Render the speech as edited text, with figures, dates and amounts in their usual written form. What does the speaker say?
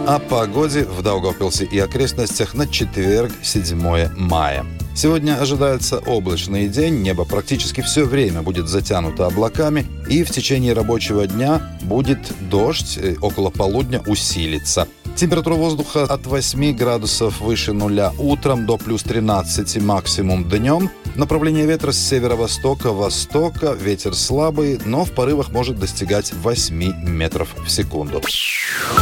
О погоде в Даугавпилсе и окрестностях на четверг, 7 мая. Сегодня ожидается облачный день, небо практически все время будет затянуто облаками, и в течение рабочего дня будет дождь, около полудня усилится. Температура воздуха от 8 градусов выше нуля утром до плюс 13 максимум днем. Направление ветра с северо-востока, ветер слабый, но в порывах может достигать 8 метров в секунду.